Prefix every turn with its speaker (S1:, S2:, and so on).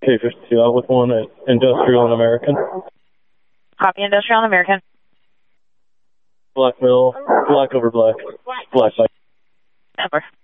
S1: K-52 out with one at Industrial and American.
S2: Copy, Industrial and American.
S1: Black middle, black over black. Black.
S2: Number.